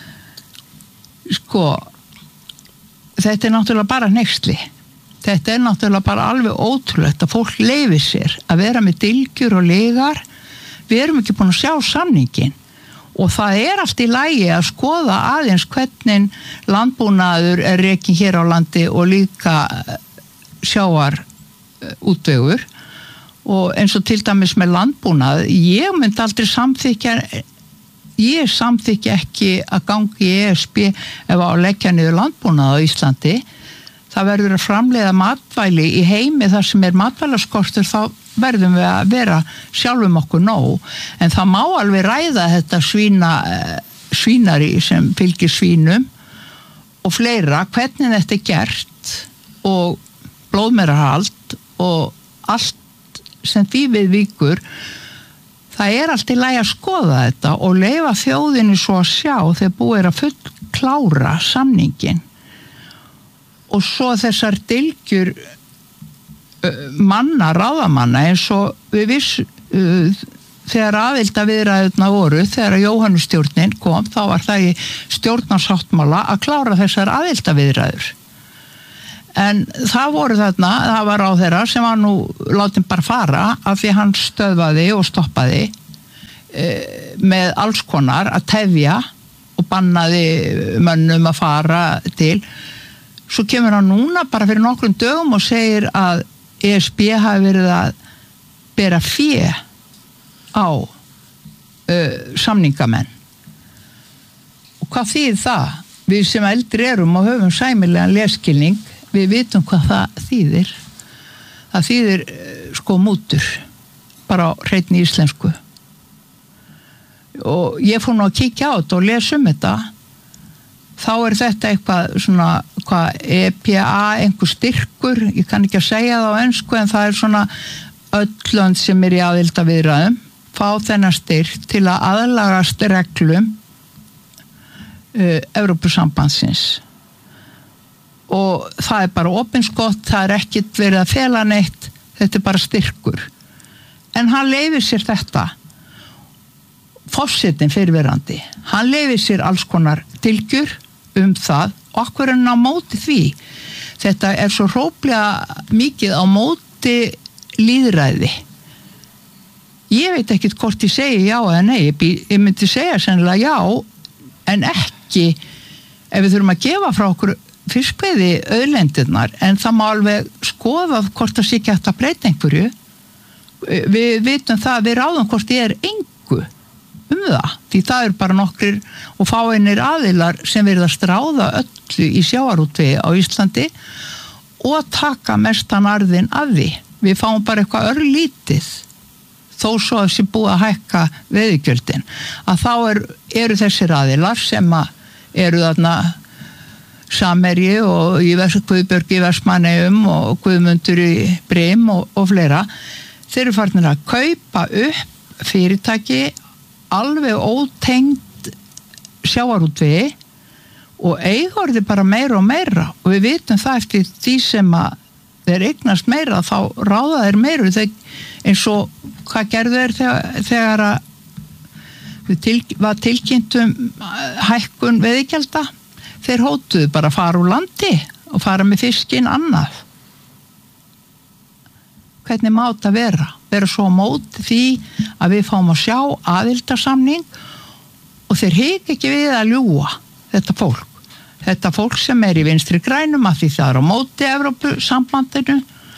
Sko, þetta náttúrulega bara hneyksli. Þetta náttúrulega bara alveg ótrúlegt að fólk leyfi sér að vera með dylgjur og legar. Við erum ekki búin að sjá samningin og það allt í lagi að skoða aðeins hvernig landbúnaður rekinn hér á landi og líka sjávar útvegur og eins og til dæmis með landbúnað, ég myndi aldrei ég samþykja ekki að gangi í ESB ef að leggja niður landbúnað á Íslandi. Það verður að framleiða matvæli í heimi þar sem matvælaskortur, þá verðum við að vera sjálfum okkur nóg, en það má alveg ræða þetta svínari sem fylgir svínum og fleira, hvernig þetta gert og blóðmerahald og allt sem því við víkur. Það allt í lagi að skoða þetta og leyfa þjóðinni svo að sjá þegar búið að fullklára samningin og svo þessar dylgjur ráðamanna eins og við þegar aðildarviðræðurnar voru, þegar Jóhannustjórnin kom, þá var það í stjórnarsáttmála að klára þessar aðildarviðræður en það voru þarna, það var ráðherra sem var nú látin bara fara af því hann stöðvaði og stoppaði með alls konar að tefja og bannaði mönnum að fara til. Svo kemur hann núna bara fyrir nokkrum dögum og segir að ESB hafi verið að bera fé á samningamenn. Og hvað þýðir það? Við sem eldri erum og höfum sæmilegan leskilning, við vitum hvað það þýðir. Það þýðir sko mútur, bara á hreinni íslensku. Og ég fór nú að kíkja á þetta og lesa þetta. Þá þetta eitthvað svona EPA, einhver styrkur, ég kann ekki að segja það á ensku, en það svona öll lönd sem í aðildarviðræðum fá þennan styrk til að aðlagast reglum Evrópusambandsins. Og það bara opinskott, það ekkert verið að fela neitt, þetta bara styrkur. En hann leyfir sér þetta. Forsetinn fyrrverandi, hann leyfir sér alls konar dylgjur það og okkur á móti því. Þetta svo hróplega mikið á móti lýðræði. Ég veit ekkert hvort ég segi já eða nei, ég myndi segja sennilega já, en ekki ef við þurfum að gefa frá okkur fiskveiði auðlendirnar, en það má alveg skoða hvort það sé ekki hægt að breyta einhverju. Við vitum það, við ráðum hvort ég engu það, því það bara nokkrir og fáeinir aðilar sem verið að stráða öllu í sjávarútvegi á Íslandi og taka mestan arðinn af því. Við fáum bara eitthvað örlítið, þó svo að sé búið að hækka veiðigjöldin, að þá eru þessir aðilar sem eru þarna Samherji og Guðbjörg í Vestmannaeyjum og Guðmundur í Brim og fleira, þeir eru farnir að kaupa upp fyrirtæki alveg ótengd sjávarútvegi og eigorði bara meira og meira, og við vitum það eftir því sem að þeir eignast meira, þá ráða þeir meira. Eins og hvað gerðu þeir þegar var tilkynntum hækkun veiðigjalda? Þeir hótuðu bara að fara úr landi og fara með fiskinn annað. Hvernig má þetta vera? Vera svo á móti því að við fáum að sjá aðildarsamning og þeir hika ekki við að ljúga þetta fólk. Þetta fólk sem í vinstri grænum að því það á móti Evrópusambandinu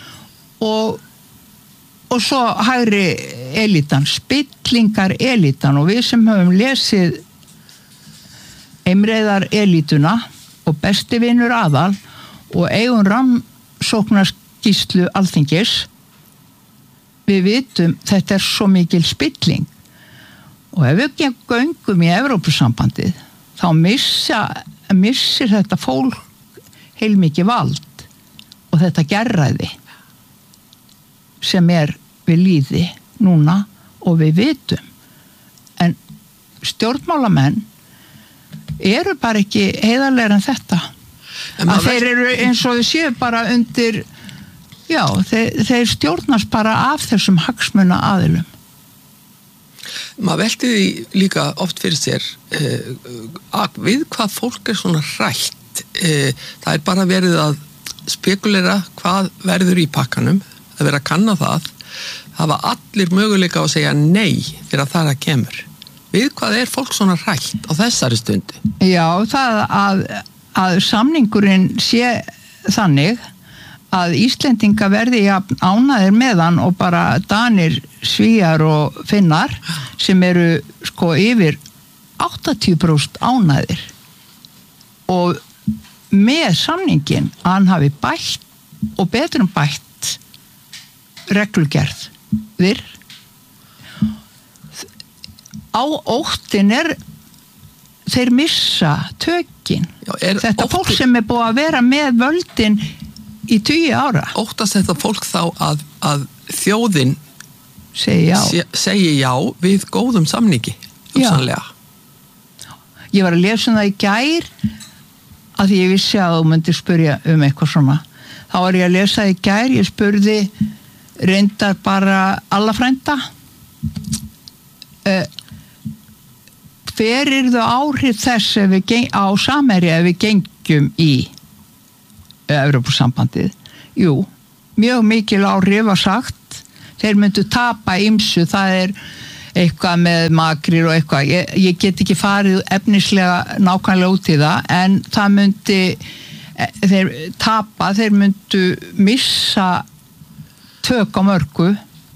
og svo hægri elítan, spillingar elítan, og við sem höfum lesið Eimreiðar elítuna og besti vinur aðal og eigum rannsóknarskýrslu Alþingis, við vitum þetta svo mikil spilling, og ef við göngum í Evrópusambandið þá missir þetta fólk heilmikið vald og þetta gerræði sem við líði núna, og við vitum, en stjórnmálamenn eru bara ekki heiðarlegir en þetta, að þeir eru eins og þau séu bara undir, já, þeir stjórnast bara af þessum hagsmuna aðilum. Maður velti því líka oft fyrir sér við hvað fólk svona hrætt. Það bara verið að spekulera hvað verður í pakkanum, að vera að kanna það, hafa allir möguleika á að segja nei fyrir að það kemur. Við hvað fólk svona hrætt á þessari stundu? Já, það að samningurinn sé þannig að Íslendinga verði ánæðir með hann og bara Danir, Svíar og Finnar sem eru sko yfir 80% ánæðir, og með samningin að hann hafi bætt og betur bætt reglugerð á óttin þeir missa tökin. Já, þetta fólk sem búið að vera með völdin í 20 ára. Óttast þetta fólk þá að þjóðin segi já við góðum samningi, hugsanlega. Ég var að lesa það í gær að því ég vissi að þú myndir spyrja eitthvað svona. Þá var ég að lesa í gær, ég spurði reyndar bara alla frænda hver þau áhrif þess á Samherja ef við gengjum í Evrópusambandið, jú, mjög mikil áhrif var sagt, þeir myndu tapa ýmsu, það eitthvað með makrir og eitthvað, ég get ekki farið efnislega nákvæmlega út í það, en það myndi þeir tapa, þeir myndu missa tök á mörgu,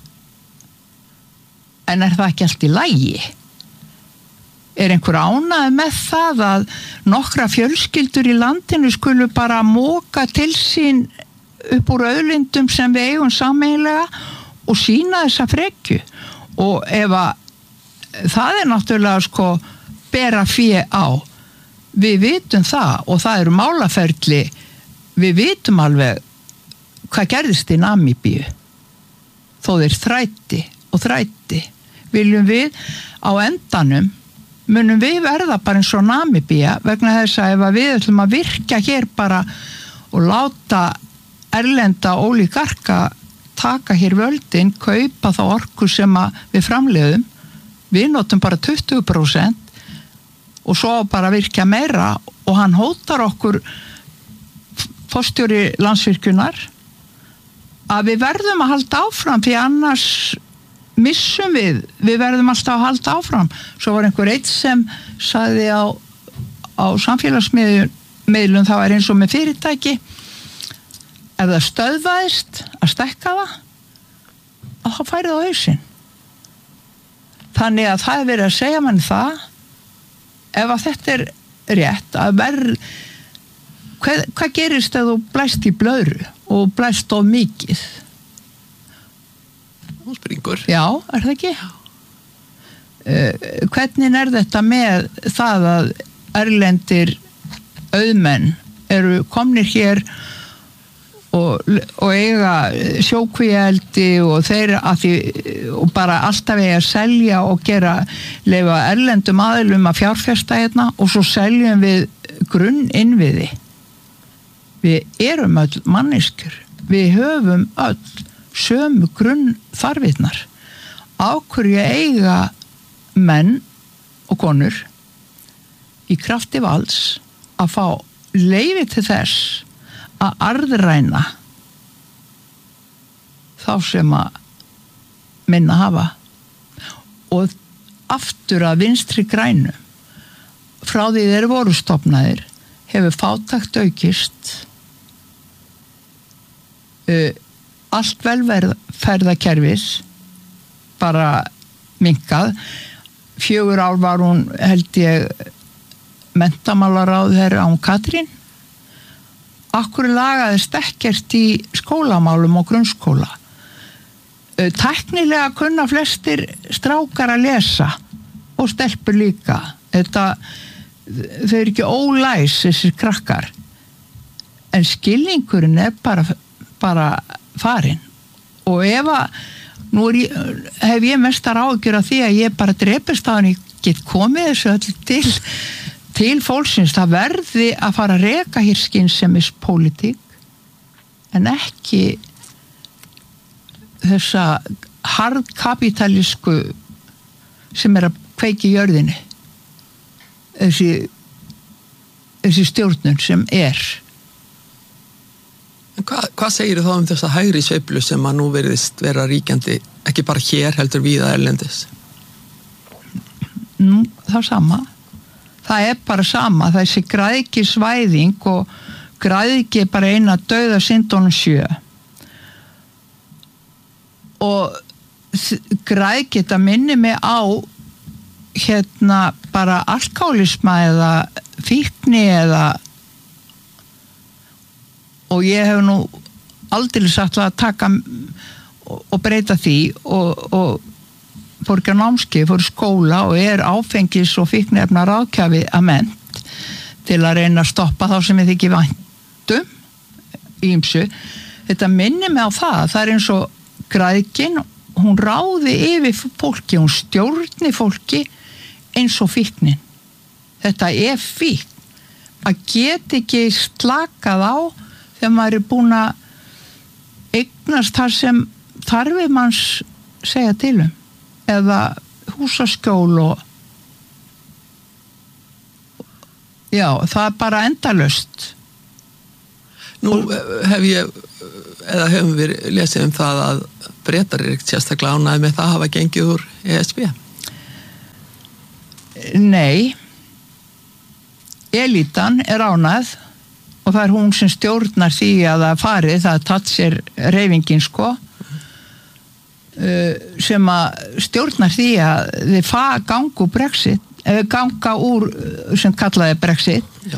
en það ekki allt í lagi? Einhver ánægð með það að nokkra fjölskyldur í landinu skulu bara móka til sín upp úr auðlindum sem við eigum sameiginlega og sína þessa frekju? Og ef að það náttúrulega bera fé á, við vitum það og það eru málaferli, við vitum alveg hvað gerðist í Namibíu þó þeir þrætti, viljum við á endanum munum við verða bara eins og Namibía vegna þess að ef við ætlum að virka hér bara og láta erlenda ólígarka taka hér völdin, kaupa þá orku sem við framleiðum, við notum bara 20% og svo bara virkja meira og hann hótar okkur forstjóri Landsvirkjunar að við verðum að halda áfram því annars missum við verðum alltaf að halda áfram. Svo var einhver eitt sem sagði á samfélagsmiðlum, það var eins og með fyrirtæki, ef það stöðvaðist að stækka það, að þá færið á hausinn. Þannig að það verið að segja manni það, ef að þetta rétt, að hvað gerist ef þú blæst í blöðru og blæst of mikið? Hún springur. Já, það ekki? Hvernig þetta með það að erlendir auðmenn eru komnir hér og eiga sjókvíaeldi og þeir og bara alltaf eiga að selja og leyfa erlendum aðilum að fjárfesta hérna og svo seljum við grunninnviði. Við erum öll manneskjur, við höfum öll sömu grunnþarfirnar. Á hverju eiga menn og konur í krafti valds að fá leyfi til þess að arðræna þá sem að minna hafa og aftur að vinstri grænu frá því þeir voru stofnaðir hefur fátækt aukist, allt velferðarkerfis bara minnkað. 4 ár var hún, held ég, menntamálaráðherra án Katrín. Akkur lagaðist ekkert í skólamálum og grunnskóla. Tæknilega kunna flestir strákar að lesa og stelpur líka. Þau eru ekki ólæs, þessir krakkar. En skilningurinn bara farin. Og ef að nú hef ég mestar áhyggjur af því að ég bara drepist á hann, ég get komið þessu öll til fólksins, það verði að fara að reka hér skynsemmispólitík en ekki þessa harðkapitalísku sem að kveiki í jörðinni, þessi stjórnun sem Hvað segir þá þessa hægri sveiflu sem að nú veriðist vera ríkjandi, ekki bara hér heldur víða erlendis? Nú, það sama. Það bara sama, þessi græðgisvæðing og græðgi bara eina dauða syndunum 7. Og græðgi þetta minni mig á bara alkoholisma eða fíkni og ég hef nú aldrei sagt að taka og breyta því og fór ekki á námskeið, fór í skóla og áfengis og fíkniefna ráðgjafi að mennt til að reyna að stoppa þá sem ég þykki væntum ýmsu. Þetta minnir mig á það er eins og græðgin, hún ráði yfir fólki, hún stjórni fólki eins og fíknin. Þetta fíkn, að geta ekki slakað á þegar maður búin að eignast þar sem þarfir manns segja til eða húsaskjól og já, það bara endalaust. Nú hefum við lesið það að Bretar ekkert sérstaklega ánægð með það að hafa gengið úr ESB. Nei, elitan ánægð og það hún sem stjórnar því að það farið, það Thatcher hreyfingin sem að stjórnar því að þið ganga úr sem kallaði Brexit. Já.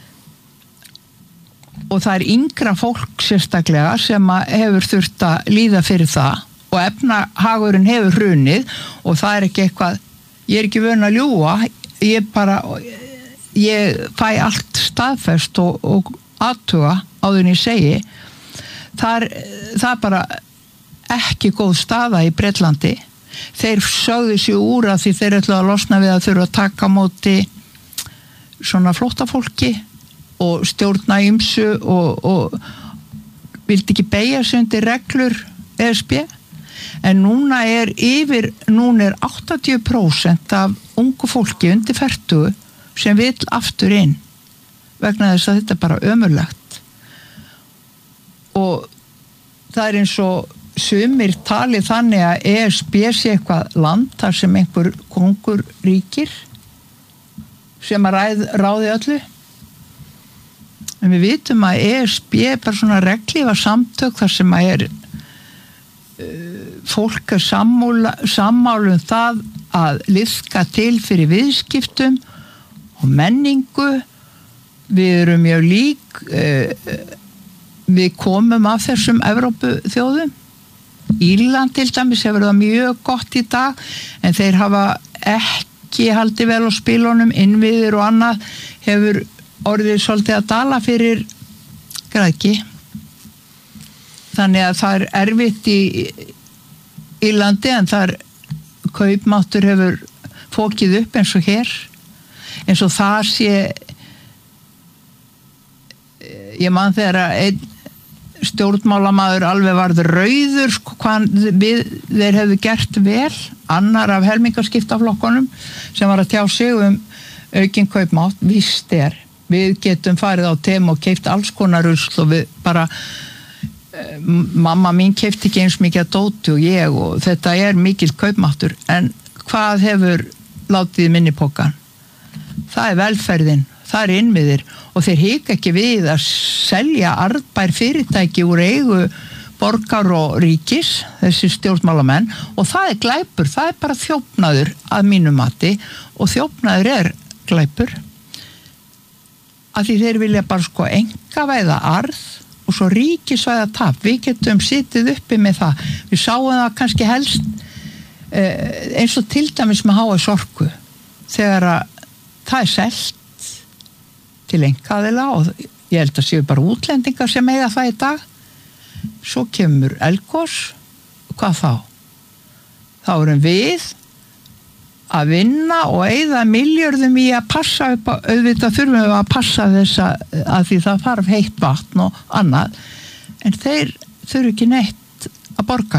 Og það yngra fólk sérstaklega sem að hefur þurft að líða fyrir það og efnahagurinn hefur hrunið og það ekki eitthvað, ég ekki vön að ljúga, ég fæ allt staðfest og athuga áður en ég segi, það bara ekki góð staða í Bretlandi. Þeir sögðu sig úr að því þeir ætla að losna við að þurfa að taka á móti svona flóttafólki og stjórna ýmsu og vildi ekki beygja sig undir reglur ESB. En núna er 80% af ungu fólki undir 40 sem vill aftur inn vegna þess að þetta er bara ömurlegt. Og það er eins og sumir tali þannig að ESB sé eitthvað land þar sem einhver kongur ríkir sem að ráði öllu. En við vitum að ESB er bara svona reglífa samtök þar sem að fólk sammála það að liðka til fyrir viðskiptum og menningu. Við erum mjög lík, við komum af þessum Evrópuþjóðum. Írland til dæmis hefur það mjög gott í dag, en þeir hafa ekki haldið vel á spilunum, innviðir og annað hefur orðið svolítið að dala fyrir græðki. Þannig að það er erfitt í landi, en það kaupmáttur hefur fókið upp eins og hér. Eins og það sé, ég man þegar einn stjórnmálamaður alveg varð rauður hvað þeir hefðu gert vel, annar af helmingaskiptaflokkunum sem var að tjá sig aukinn kaupmátt. Víst við getum farið á Temu og keypt alls konar rusl og við bara mamma mín keypti ekki eins mikið að dóti og ég, og þetta er mikill kaupmáttur. En hvað hefur látið í minnipokan? Það er velferðin, það er innviðir, og þeir hika ekki við að selja arðbær fyrirtæki úr eigu borgar og ríkis, þessi stjórnmálamenn, og það er glæpur, það er bara þjófnaður að mínu mati, og þjófnaður er glæpur að því þeir vilja bara einkavæða arð og svo ríkisvæða tap. Við getum sitið uppi með það. Við sáum það kannski helst eins og til dæmis með HS Orku, þegar að það er selt til einkaaðila, og ég held að séu bara útlendingar sem eiga það í dag. Svo kemur eldgos, hvað þá? Þá erum við að vinna og eyða milljörðum í að passa upp á, auðvitað þurfum við að passa þessa að því það þarf heitt vatn og annað, en þeir þurfi ekki neitt að borga.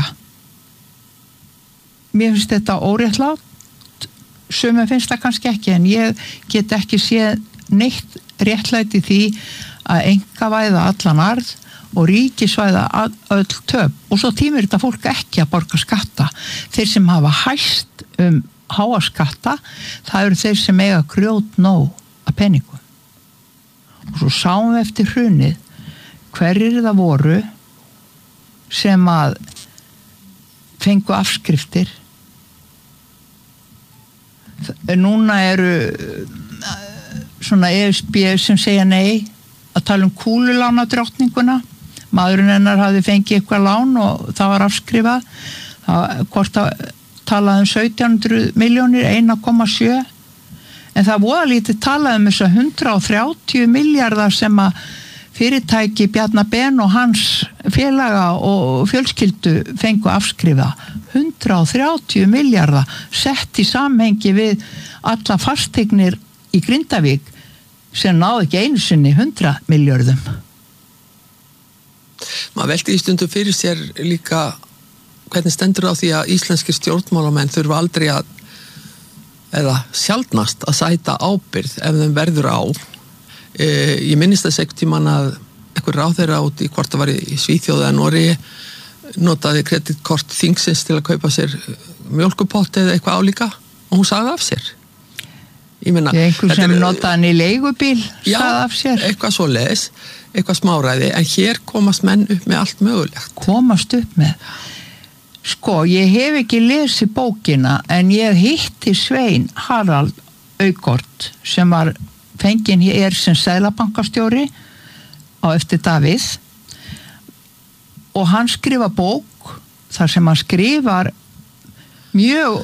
Mér finnst þetta óréttlátt, sumum finnst það kannski ekki, en ég get ekki séð neitt réttlæti því að einkavæða allan arð og ríkisvæða öll töp, og svo tímir þetta fólk ekki að borga skatta. Þeir sem hafa hæst háa skatta, það eru þeir sem eiga grjót nóg að peningum. Og svo sáum við eftir hrunið hverjir það voru sem að fengu afskriftir. Núna eru svona ESB sem segja nei, að tala kúlulánadrottninguna. Maðurinn hennar hafði fengið eitthvað lán og það var afskrifað. Hvort að talaði 1700 milljónir, 1,7, en það voða lítið talaði þess að 130 milljarðar sem að fyrirtæki Bjarnar Ben og hans félaga og fjölskyldu fengu afskrifa. 130 milljarðar sett í samhengi við alla fasteignir í Grindavík sem náði ekki einu sinni 100 milljörðum. Maður velti í stundum fyrir sér líka hvernig stendur á því að íslenskir stjórnmálamenn þurfa aldrei að, eða sjaldnast að sæta ábyrgð ef þeim verður á. Ég minnist þess ekkert tímann að einhver ráðherra út í hvort það var í Svíþjóð eða Noregi notaði kreditkort þingsins til að kaupa sér mjólkupott eða eitthvað álíka og hún sagði af sér. Ég meina, einhver sem notaði hann í leigubíl sagði af sér. Já, eitthvað svoleiðis, eitthvað smáræði, en hér komast menn upp með allt mögulegt. Komast upp með. Sko, ég hef ekki lesið bókina en ég hitti Svein Harald Aukort sem var fenginn hér sem seðlabankastjóri á eftir Davíð og hann skrifa bók þar sem hann skrifar mjög